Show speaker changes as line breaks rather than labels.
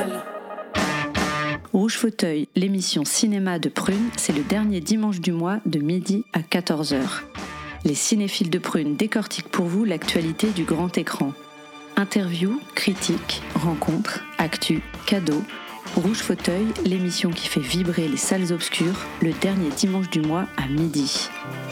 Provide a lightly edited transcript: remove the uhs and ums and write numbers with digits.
salle.
Rouge Fauteuil, l'émission cinéma de Prune, c'est le dernier dimanche du mois de midi à 14h. Les cinéphiles de Prune décortiquent pour vous l'actualité du grand écran. Interviews, critiques, rencontres, actus, cadeaux. Rouge Fauteuil, l'émission qui fait vibrer les salles obscures, le dernier dimanche du mois à midi.